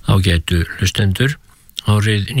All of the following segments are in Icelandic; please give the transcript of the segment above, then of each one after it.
Ágætu hlustendur, árið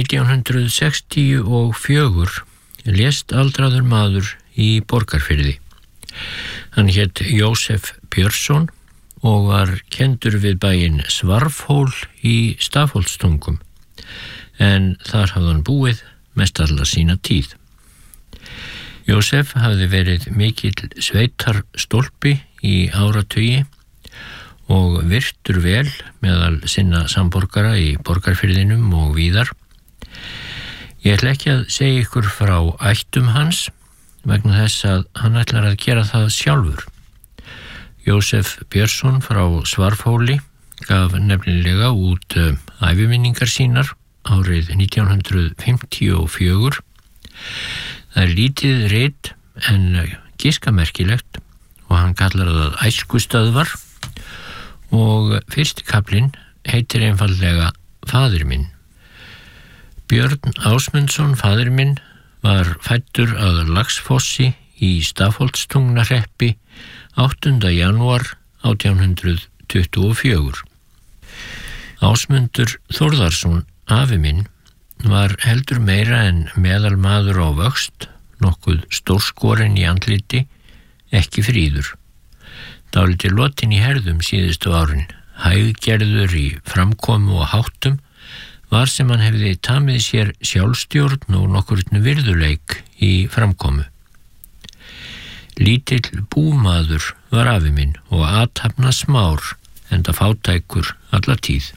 1964 lést aldraður maður í Borgarfirði. Hann hét Jósef Björnsson og var kenndur við bæinn Svarfhól í Stafholtstungum, en þar hafði hann búið mest alla sína tíð. Jósef hafði verið mikill sveitarstólpi í áratugi og virtur vel meðal sinna samborgara í Borgarfirðinum og víðar. Ég ætla ekki að segja ykkur frá ættum hans vegna þess að hann ætlar að gera það sjálfur. Jósef Björnsson frá Svarfhóli gaf nefnilega út æviminningar sínar árið 1954. Það lítið rit en giskamerkilegt og hann kallar það æskustöðvar og fyrsti kaflinn heitir einfaldlega Faðir minn. Björn Ásmundsson, faðir minn, var fæddur að Laxfossi í Stafholtstungnahreppi 8. janúar 1824. Ásmundur Þórðarsson, afi minn, var heldur meira en meðalmaður á vöxt, nokkuð stórskorinn í andliti, ekki fríður. Dálítið lotin í herðum síðustu árin, hæggerður í framkomu og háttum, var sem hann hefði tamið sér sjálfstjórn og nokkurn virðuleik í framkomu. Lítill búmaður var afi minn og athafna smár, enda fátækur alla tíð.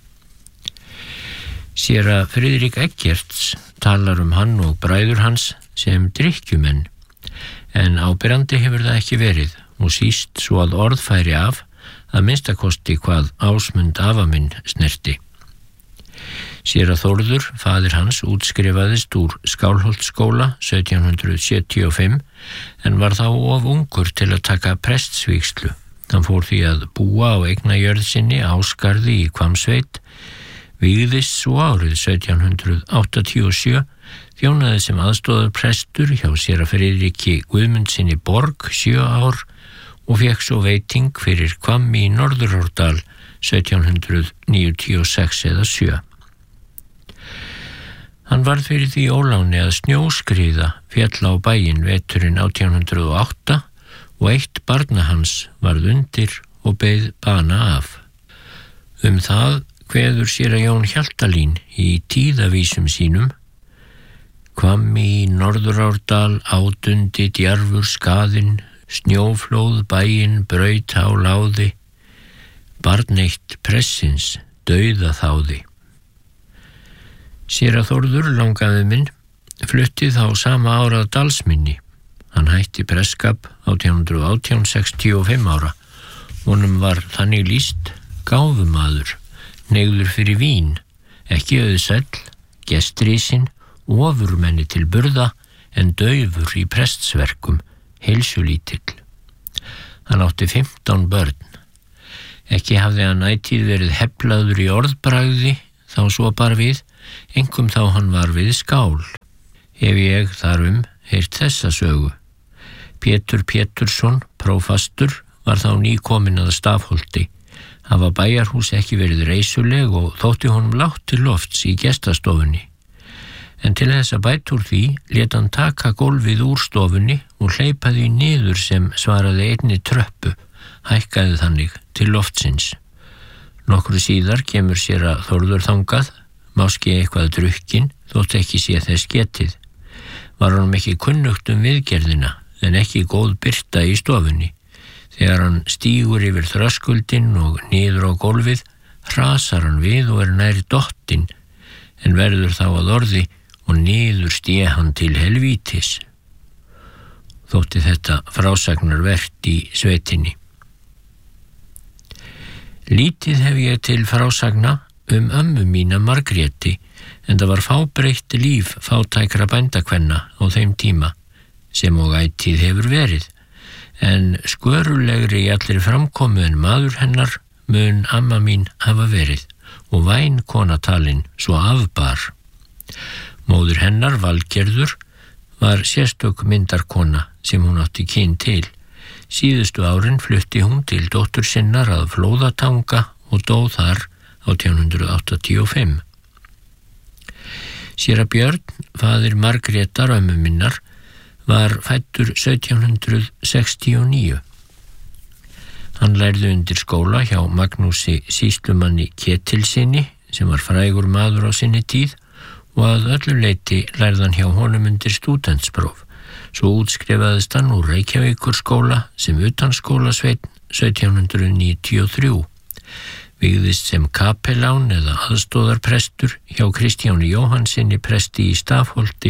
Séra Friðrik Eggerts talar hann og bræður hans sem drykkjumenn, en áberandi hefur það ekki verið og síst svo að orðfæri af að minnstakosti hvað Ásmund afa minn snerti. Séra Þórður, faðir hans, útskrifaðist úr Skálholtsskóla 1775 en var þá of ungur til að taka prestsvígslu. Hann fór því að búa á eignajörð sinni Ásgarði í Hvammsveit, vígðist svo árið 1787, þjónaði sem aðstoðarprestur hjá séra Friðriki Guðmundsinni Borg 7 ár og fékk svo veiting fyrir Hvamm í Norðurárdal 1796 eða 7. Hann varð fyrir því óláni að snjóskriða féll á bæinn veturinn 1808 og eitt barna hans varð undir og beið bana af. Það kveður séra Jón Hjaltalín í tíðavísum sínum: Hvamm í Norðurárdal átundi djarfur skaðinn, snjóflóð bæinn braut á láði, barn eitt pressins dauða þáði. Séra Þórður, langafi minn, flutti þá sama ára að Dalsmynni. Hann hætti presskap 1865 ára. Honum var þannig lýst gáfumaður, hneigður fyrir vín, ekki auðsæll, gestrisinn, ofurmenni til burða en daufur í prestsverkum, heilsulítill. Hann átti 15 börn. Ekki hafði hann ætíð verið heflaður í orðbragði, þá svo bar við, einkum þá hann var við skál. Hef ég þarum heyrt þessa sögu. Pétur Pétursson, prófastur, var þá nýkominn að Stafholti. Hafa bæjarhús ekki verið reisuleg og þótti honum lágt til lofts í gestastofunni. En til þess að bæta úr því lét hann taka gólfið úr stofunni og hleypaði niður sem svaraði einni tröppu, hækkaði þannig til loftsins. Nokkru síðar kemur séra Þórður þangað, máski eitthvað drukkin, þótt ekki sé þess getið. Var honum ekki kunnugt viðgerðina, en ekki góð birta í stofunni. Þegar hann stígur yfir þröskuldinn og niður á gólfið, hrasar hann við og nær dottinn, en verður þá að orði og niður sté hann til helvítis. Þótti þetta frásagnarvert í sveitinni. Lítið hef ég til frásagna ömmu mína Margréti, en það var fábreytt líf fátækra bændakvenna á þeim tíma, sem og ætíð hefur verið, en skörulegri í allir framkomu en maður hennar mun amma mín hafa verið og væn konatalin svo afbar. Móður hennar, Valgerður, var sérstök myndarkona sem hún átti kyn til. Síðustu árin flutti hún til dóttur sinnar að Flóðatanga og dó þar 1885. Séra Björn, faðir Margrétar ömmu minnar, var fæddur 1769. Hann lærði undir skóla hjá Magnúsi sýslumanni Ketilssyni, sem var frægur maður á sinni tíð, og að öllu leyti lærði hann hjá honum undir stúdentspróf. Svo útskrifaðist hann úr Reykjavíkurskóla sem utanskólasveinn 1793. Vigðist sem kapellán eða aðstóðarprestur hjá Kristjáni Jóhannsinni presti í Stafholti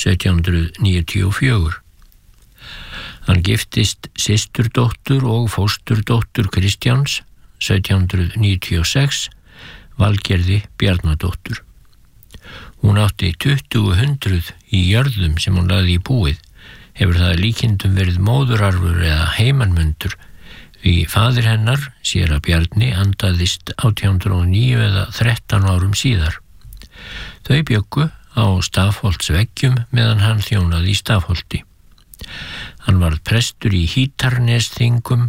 1794. Hann giftist systurdóttur og fósturdóttur Kristjáns 1796, Valgerði Bjarnadóttur. Hún átti 20 hundruð í jörðum sem hún lagði í búið. Hefur það líkindum verið móðurarfur eða heimannmundur, því faðir hennar, séra Bjarni, andaðist 1809 eða 13 árum síðar. Þau bjuggu á Stafholtsveggjum meðan hann þjónaði í Stafholti. Hann varð prestur í Hítarnesþingum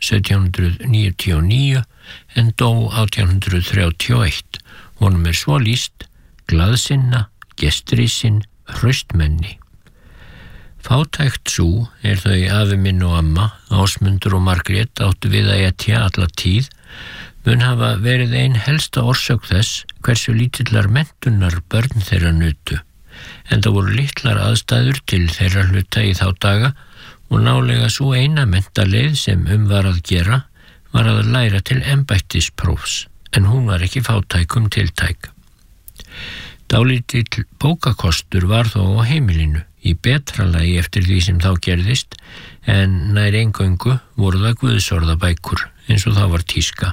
1799 en dó 1831. Honum svo lýst glaðsinna, gestrisinn, hraustmenni. Fátækt sú þau afi minn og amma, Ásmundur og Margrét áttu við að etja alla tíð, mun hafa verið ein helsta orsök þess hversu lítillar menntunar börn þeirra nutu, en það voru litlar aðstæður til þeirra hluta í þá daga og nálega sú eina menntaleið sem var að gera var að læra til embættisprófs, en hún var ekki fátækum tiltæk. Dálítill bókakostur var þó á heimilinu, í betra lagi eftir því sem þá gerðist, en nær eingöngu voru það guðsorðabækur eins og þá var tíska.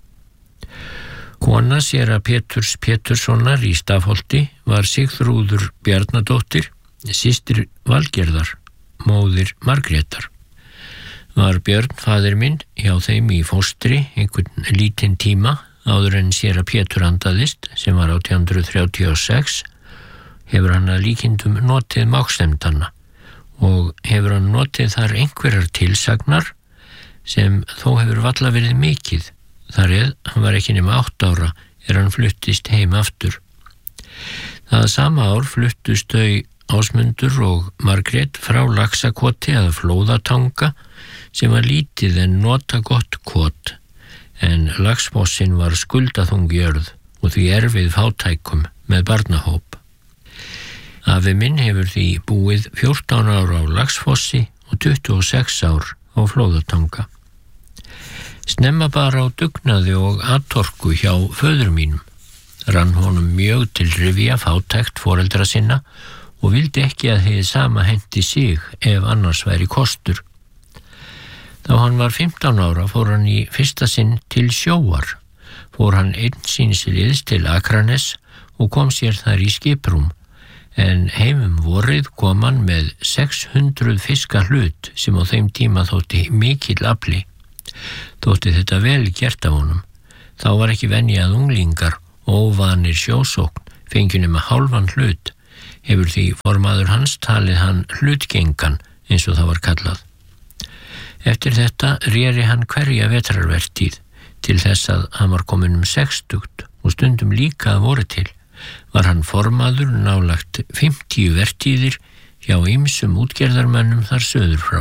Kona séra Péturs Péturssonar í Stafholti var Sigþrúður Bjarnadóttir, systir Valgerðar, móðir Margrétar. Var Björn faðir minn hjá þeim í fóstri einhvern lítinn tíma áður en séra Pétur andaðist, sem var 1836, hefur hann að líkindum notið mágstemdanna og hefur hann notið þar einhverjar tilsagnar sem þó hefur valla verið mikið. Þar hann var ekki nema 8 ára hann fluttist heim aftur. Það sama ár fluttust þau Ásmundur og Margrét frá Laxakoti að Flóðatanga, sem var lítið en nota gott kot, en Laxfossin var skuldaþung jörð og því erfið fátækum með barnahóp. Afi minn hefur því búið 14 ára á Laxfossi og 26 ár á Flóðatanga. Snemma bara á dugnaði og atorku hjá föður mínum. Rann honum mjög til rifja fátækt foreldra sinna og vildi ekki að hið sama henti sig ef annars væri kostur. Þá hann var 15 ára fór hann í fyrsta sinn til sjóar. Fór hann einn síns liðs til Akranes og kom sér þar í skiprúm, en heimum vorið kom hann með 600 fiska hlut sem á þeim tíma þótti mikill afli. Þótti þetta vel gert af honum. Þá var ekki venja að unglingar óvanir sjósókn fengju nema hálfan hlut. Hefur því formaður hans talið hann hlutgengan eins og það var kallað. Eftir þetta réri hann hverja vetrarvertíð til þess að hann var kominn 60 og stundum líka að voru til. Var hann formaður nálagt 50 vertíðir hjá ýmsum útgerðarmönnum þar söður frá.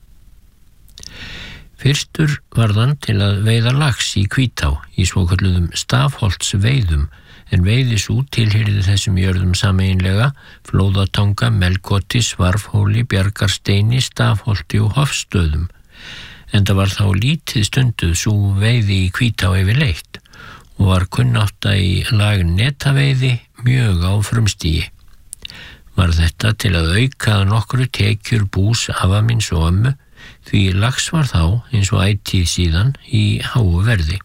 Fyrstur varð hann til að veiða lax í Hvítá í svokölluðum Stafholtsveiðum, en veiðis út tilheyrði þessum jörðum sameiginlega Flóðatanga, Melkoti, Svarfhóli, Bjargarsteini, Stafholti og Hofstöðum, en það var þá lítið stunduð sú veiði í Hvítá yfirleitt og var kunnátta í lag netaveiði mjög á frumstigi. Var þetta til að auka nokkru tekjur bús afa míns og ömmu, því lax var þá eins og ætíð síðan í háu verði.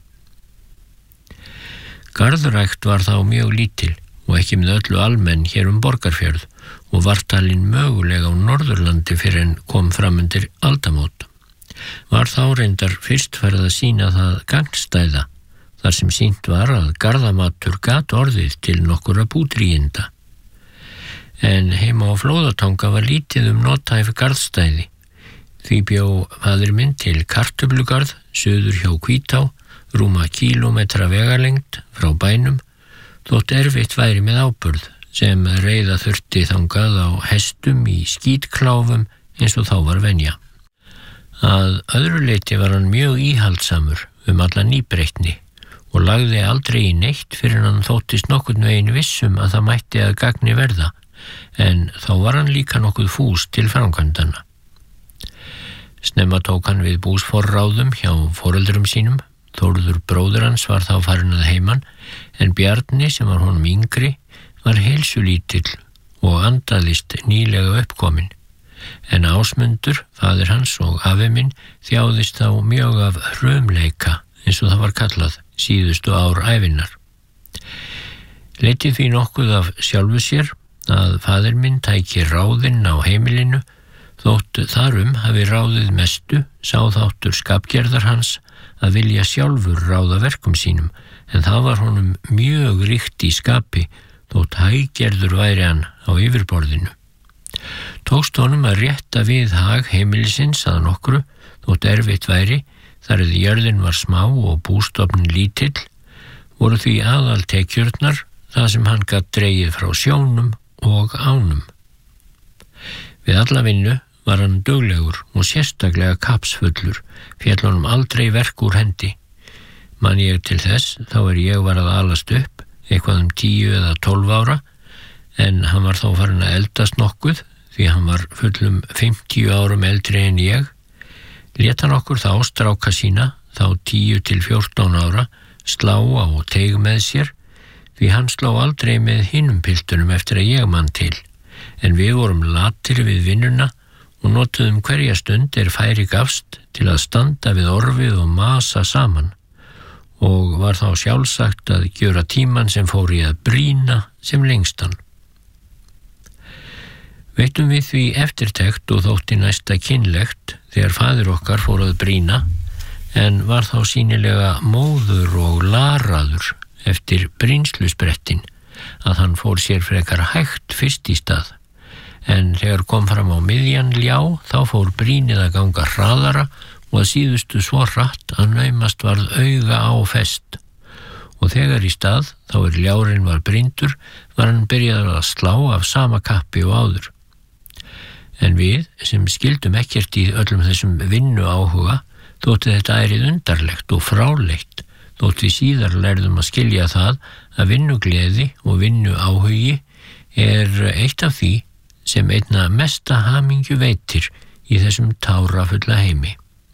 Garðrækt var þá mjög lítil og ekki með öllu almenn hér Borgarfjörð og var talin mögulega á Norðurlandi fyrir en kom fram undir aldamót. Var þá reyndar fyrst farið að sýna það gagnstæða, þar sem sýnt var að garðamatur gat orðið til nokkurra búdrýinda. En heima á Flóðatanga var lítið nothæf garðstæði. Því bjó faðir minn til kartöflugarð suður hjá Hvítá, rúma kílómetra vegalengd frá bænum, þótt erfitt væri með áburð sem reiða þurfti þangað á hestum í skítkláfum eins og þá var venja. Að öðru leyti var hann mjög íhaldsamur alla nýbreytni og lagði aldrei í neitt fyrir hann þóttist nokkurn veginn vissum að það mætti að gagni verða, en þá var hann líka nokkuð fús til framkvæmdanna. Snemma tók hann við búsforráðum hjá foreldrum sínum. Þórður bróðir hans var þá farinn að heiman, en Bjarni sem var honum yngri var heilsulítill og andaðist nýlega uppkominn. En Ásmundur, faðir hans og afi minn, þjáðist þá mjög af hrumleika, eins og það var kallað, síðustu ár ævinnar. Leiddi því nokkuð af sjálfu sér að faðir minn tæki ráðinn á heimilinu, þótt þarum hafi ráðið mestu, sá þáttur skapgerðar hans að vilja sjálfur ráða verkum sínum, en það var honum mjög ríkt í skapi, þótt hæggerður væri hann á yfirborðinu. Tókst honum að rétta við hag heimilisins að nokkru, þótt erfitt væri, þar eða jörðin var smá og bústofnin lítill, voru því aðaltekjurnar það sem hann gat dregið frá sjónum og ánum. Við alla vinnu var hann duglegur og sérstaklega kapsfullur, féll honum aldrei verk úr hendi. Man ég til þess, þá ég var að alast upp, eitthvað 10 eða 12 ára, en hann var þá farinn að eldast nokkuð, því hann var fullum 50 árum eldri en ég. Lét hann okkur þá stráka sína, þá 10 til 14 ára, slá á teig með sér, því hann sló aldrei með hinum piltunum eftir að ég man til, en við vorum latir við vinnuna og notuðum hverja stund færi gafst til að standa við orfið og masa saman, og var þá sjálfsagt að gjöra tímann sem fór í að brýna sem lengstan. Veitum við því eftirtekt og þótti næsta kynlegt þegar faðir okkar fór að brýna, en var þá sýnilega móður og laraður eftir brýnslusbrettin, að hann fór sér frekar hægt fyrst í stað, en þegar kom fram á miðjan ljá, þá fór brýnið að ganga hraðara og að síðustu svo hratt að naumast varð auga á fest. Og þegar í stað, þá ljárinn var brýndur, var hann byrjaður að slá af sama kappi og áður. En við, sem skildum ekkert í öllum þessum vinnu áhuga, þótti þetta undarlegt og fráleitt, þótt við síðar lærðum að skilja það að vinnugleði og vinnu áhugi eitt af því sem einna mesta hamingju veitir í þessum tárafulla heimi.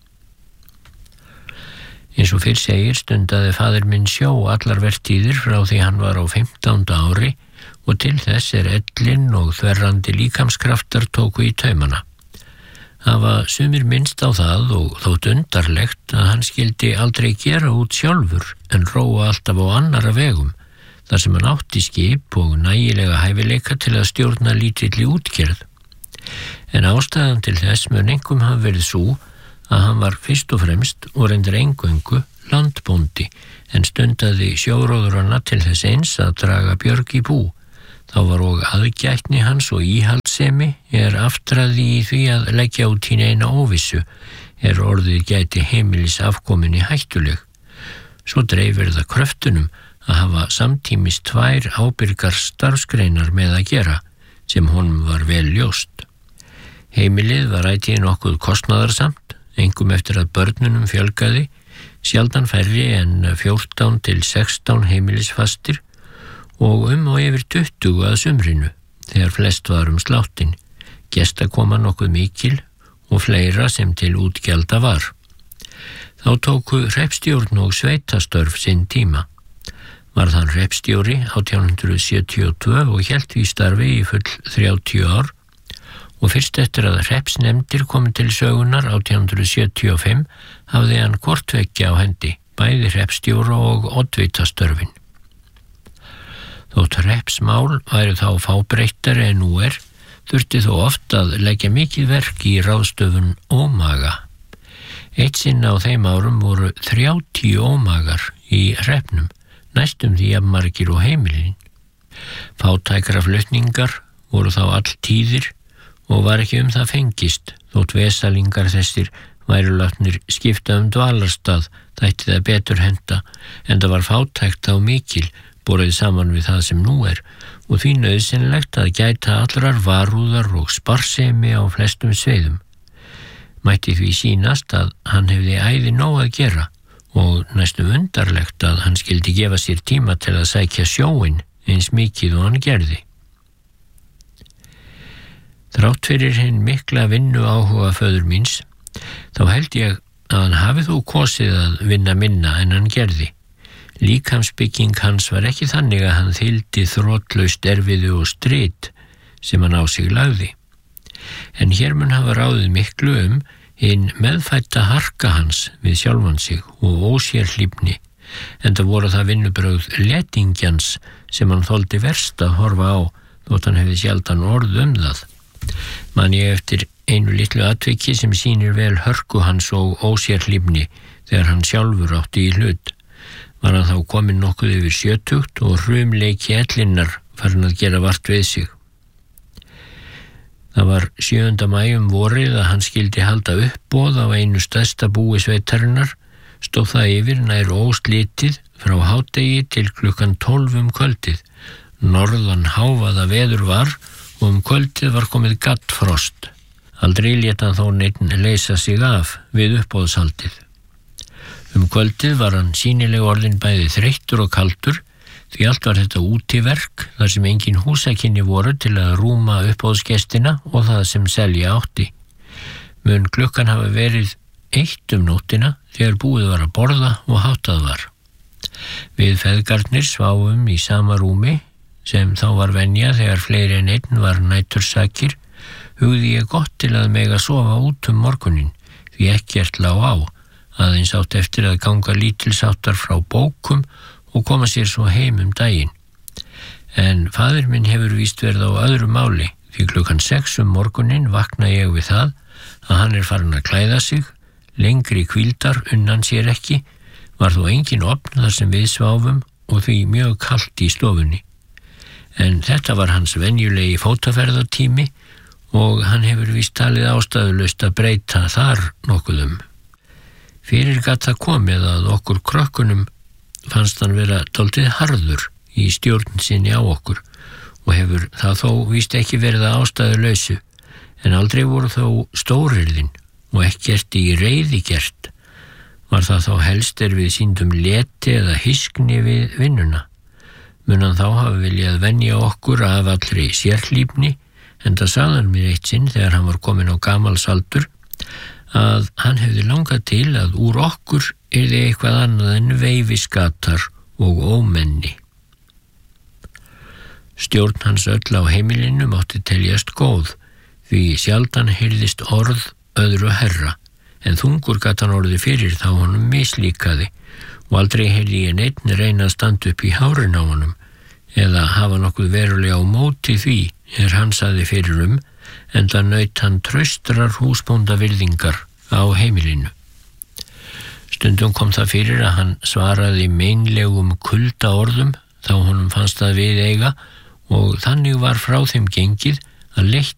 Eins og fyrr segir stundaði faðir minn sjó allar vertíðir frá því hann var á 15. ári og til þess ellin og þverrandi líkamskraftar tóku í taumana. Hafa sumir minnst á það og þótt undarlegt að hann skildi aldrei gera út sjálfur en róa alltaf á annara vegum, þar sem hann átti skip og nægilega hæfileika til að stjórna lítilli útgerð. En ástæðan til þess mun einkum hafa verið sú að hann var fyrst og fremst og reyndar eingöngu landbóndi, en stundaði sjóróðurana til þess eins að draga björg í bú. Þá var og aðgætni hans og íhaldssemi aftraði í því að leggja út í neina óvissu, orðið gæti heimilis afkominni hættuleg. Svo dreifir það kröftunum að hafa samtímis 2 ábyrgar starfsgreinar með að gera, sem honum var vel ljóst. Heimilið var ætíð nokkuð kostnaðarsamt, einkum eftir að börnunum fjölgaði, sjaldan færri en 14 til 16 heimilisfastir og yfir 20 að sumrinu, þegar flest var sláttin, gestakoma nokkuð mikil og fleira sem til útgjalda var. Þá tóku hreppstjórn og sveitastörf sinn tíma. Varð hann hreppstjóri 1872 og hélt því starfi í full 30 ár og fyrst eftir að hreppsnefndir komu til sögunar 1875 hafði hann hvortveggja á hendi, bæði hreppstjóra og oddvitastörfin. Þótt hreppsmál væru þá fábreyttari en nú þurfti þó oft að leggja mikið verk í ráðstöfun ómaga. Eitt sinn á þeim árum voru 30 ómagar í hreppnum, næstum því jafn margir og heimilin. Fátækra flutningar voru þá all tíðir og var ekki það fengist, þótt vesalingar þessir væru látnir skipta dvalarstað, þætti það betur henta, enda var fátækt þá mikil borið saman við það sem nú og því nauðsynlegt að gæta allrar varúðar og sparsemi á flestum sviðum. Mætti því sýnast að hann hefði æði nóg að gera og næstum undarlegt að hann skyldi gefa sér tíma til að sækja sjóinn eins mikið og hann gerði. Þrátt fyrir hinn mikla vinnu áhuga föður míns, þá held ég að hann hafi þó kosið að vinna minna en hann gerði. Líkamsbygging hans var ekki þannig að hann þyldi þrotlaust erfiðu og strit sem hann á sig lagði. En hér mun hafa ráðið miklu hinn meðfædda harka hans við sjálfan sig og ósérhlífni, enda voru það vinnubrögð letingjans sem hann þoldi verst að horfa á, þótt hann hefði sjaldan orð það. Man ég eftir einu litlu atviki sem sýnir vel hörku hans og ósérhlífni þegar hann sjálfur átti í hlut. Var hann þá kominn nokkuð yfir 70 og hrumleiki ellinnar farin að gera vart við sig. Það var 7. maí vorið að hann skyldi halda uppboð á einu stærsta búi sveitarinnar, stóð það yfir nær óslitið frá hádegi til klukkan 12 kvöldið. Norðan hávaða veður var og kvöldið var komið gaddfrost. Aldrei lét hann þó neinn leysa sig af við uppboðshaldið. Kvöldið var hann sýnilega orðinn bæði þreyttur og kaldur, því allt var þetta útiverk þar sem engin húsakynni voru til að rúma uppboðsgestina og það sem selja átti. Mun klukkan hafa verið 1 nóttina þegar búið var að borða og háttað var. Við feðgarnir sváfum í sama rúmi sem þá var venja þegar fleiri en einn var nætursakir, hugði ég gott til að mega sofa út morguninn, því ekkert lá á. Aðeins átt eftir að ganga lítilsáttar frá bókum og koma sér svo heim daginn. En faðir minn hefur víst verið á öðru máli, því klukkan 6 morguninn vakna ég við það að hann farin að klæða sig, lengri hvíldar unnan sér ekki, var þó engin ofn þar sem við sváfum og því mjög kalt í stofunni. En þetta var hans venjulegi fótaferðatími og hann hefur víst talið ástæðulaust að breyta þar nokkuð Fyrir gat það komið að okkur krökkunum fannst hann vera dálítið harður í stjórn sinni á okkur og hefur það þó víst ekki verið að ástæðulausu, en aldrei voru þó stóryrðin og ekkert í reiði gert. Var það þá helst við sýndum leti eða hyskni við vinnuna. Mun hann þá hafa viljað venja okkur af allri sérhlífni, enda sagði hann mér eitt sinn þegar hann var kominn á gamalsaldur að hann hefði langað til að úr okkur yrði eitthvað annað en veifiskatar og ómenni. Stjórn hans öll á heimilinu mátti teljast góð, því sjaldan heyrðist orð öðru herra, en þungur gat hann orði fyrir þá honum mislíkaði og aldrei heyrði ég neinn reyna að standa upp í hárin á honum eða hafa nokkuð verulega á móti því hann sagði fyrir enda naut hann traustrar húsbóndavirðingar á heimilinu. Stundum kom það fyrir að hann svaraði meinlegum kuldaorðum þá honum fannst það við eiga og þannig var frá þeim gengið að leitt